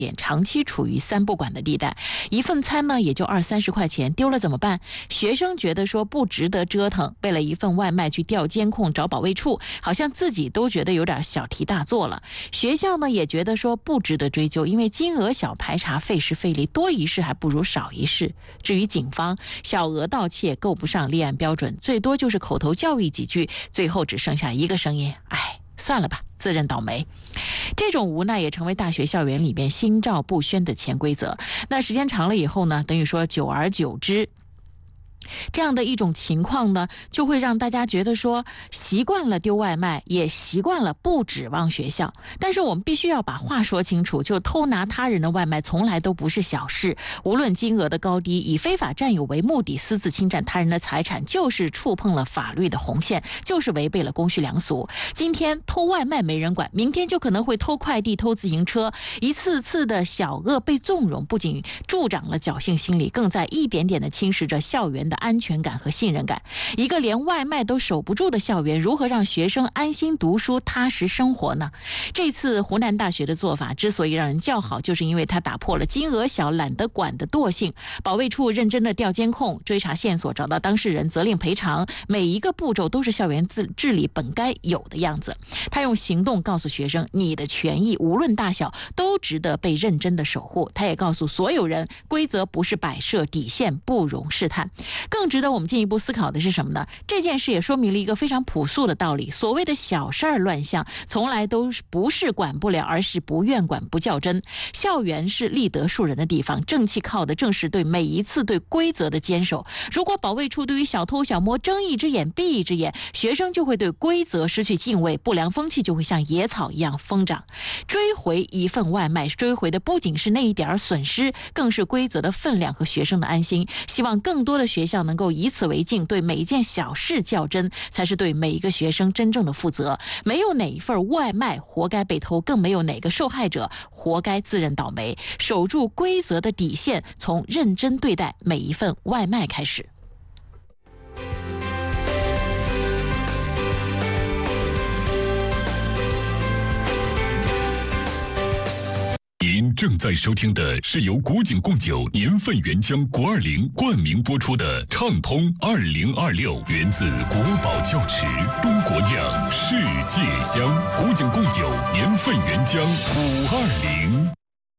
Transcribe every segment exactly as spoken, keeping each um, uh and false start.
点长期处于三不管的地带，一份餐呢也就二三十块钱，丢了怎么办？学生觉得说不值得折腾，为了一份外卖去调监控找保卫处，好像自己都觉得有点小题大做了。学校呢也觉得说不值得追究，因为金额小排查费时费力，多一事还不如少一事。至于警方，小额盗窃够不上立案标准，最多就是口头教育几句，最后只剩下一个声音，哎，算了吧，自认倒霉。这种无奈也成为大学校园里面心照不宣的潜规则。那时间长了以后呢，等于说久而久之，这样的一种情况呢，就会让大家觉得说习惯了丢外卖，也习惯了不指望学校。但是我们必须要把话说清楚，就偷拿他人的外卖从来都不是小事，无论金额的高低，以非法占有为目的私自侵占他人的财产，就是触碰了法律的红线，就是违背了公序良俗。今天偷外卖没人管，明天就可能会偷快递、偷自行车，一次次的小恶被纵容，不仅助长了侥幸心理，更在一点点的侵蚀着校园的安全感和信任感。一个连外卖都守不住的校园，如何让学生安心读书、踏实生活呢？这次湖南大学的做法之所以让人叫好，就是因为它打破了金额小懒得管的惰性。保卫处认真的调监控，追查线索，找到当事人，责令赔偿，每一个步骤都是校园治理本该有的样子。他用行动告诉学生，你的权益无论大小都值得被认真的守护。他也告诉所有人，规则不是摆设，底线不容试探。更值得我们进一步思考的是什么呢？这件事也说明了一个非常朴素的道理，所谓的小事儿乱象，从来都不是管不了，而是不愿管不较真。校园是立德树人的地方，正气靠的正是对每一次对规则的坚守。如果保卫处对于小偷小摸睁一只眼闭一只眼，学生就会对规则失去敬畏，不良风气就会像野草一样疯长。追回一份外卖，追回的不仅是那一点损失，更是规则的分量和学生的安心。希望更多的学校能够以此为镜，对每一件小事较真，才是对每一个学生真正的负责。没有哪一份外卖活该被偷，更没有哪个受害者活该自认倒霉。守住规则的底线，从认真对待每一份外卖开始。 您正在收听的是由古井贡酒年份原浆国二零冠名播出的畅通二零二六，源自国宝窖池，中国酿，世界香。古井贡酒年份原浆五二零。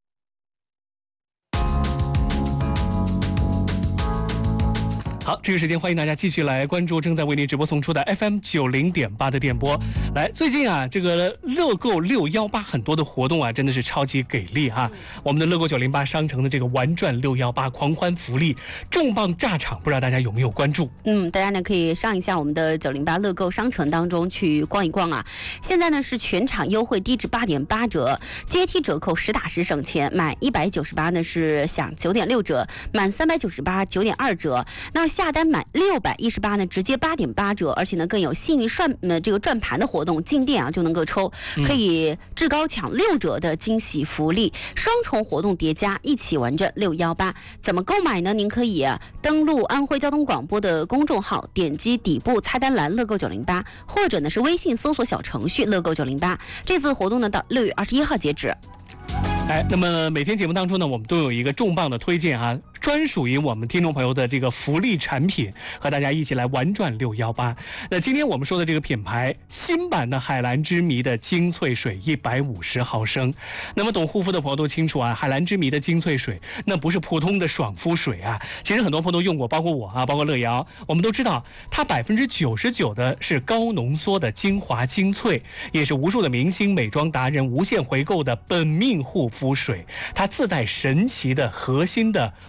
好，这个时间欢迎大家继续来关注正在为您直播送出的 F M 九零点八的电波。来，最近啊，这个乐购六一八很多的活动啊，真的是超级给力哈、啊！我们的乐购九零八商城的这个玩转六一八狂欢福利重磅炸场，不知道大家有没有关注？ 嗯，大家呢可以上一下我们的九零八乐购商城当中去逛一逛啊。现在呢是全场优惠低至八点八折，阶梯折扣实打实省钱，满一百九十八呢是享九点六折，满三百九十八九点二折。那下单满六百一十八呢，直接八点八折，而且呢更有幸运算呃这个转盘的活动，进店啊就能够抽，可以至高抢六折的惊喜福利，双重活动叠加，一起玩着六一八。怎么购买呢？您可以、啊、登录安徽交通广播的公众号，点击底部菜单栏乐购九零八，或者呢是微信搜索小程序乐购九零八。这次活动呢到六月二十一号截止。 哎，那么每天节目当中呢，我们都有一个重磅的推荐啊，专属于我们听众朋友的这个福利产品，和大家一起来玩转六一八。那今天我们说的这个品牌，新版的海蓝之谜的精粹水一百五十毫升。那么懂护肤的朋友都清楚啊，海蓝之谜的精粹水那不是普通的爽肤水啊，其实很多朋友都用过，包括我啊，包括乐瑶，我们都知道它百分之九十九的是高浓缩的精华精粹，也是无数的明星美妆达人无限回购的本命护肤水。它自带神奇的核心的